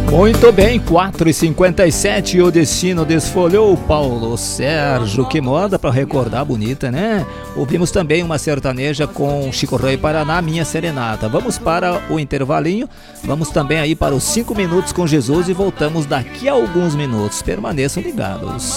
Muito bem, 4h57, o destino desfolhou. Paulo Sérgio, que moda pra recordar, bonita, né? Ouvimos também uma sertaneja com Chico Rei Paraná, Minha Serenata. Vamos para o intervalinho, vamos também aí para os 5 minutos com Jesus e voltamos daqui a alguns minutos. Permaneçam ligados.